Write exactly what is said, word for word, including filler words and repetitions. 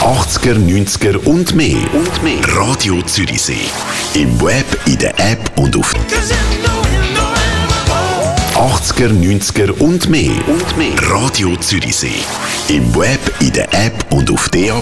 achtziger, neunziger und mehr. Und mehr. Radio Zürichsee. Im Web, in der App und auf achtziger, neunziger und mehr. Und mehr. Radio Zürichsee. Im Web, in der App und auf d a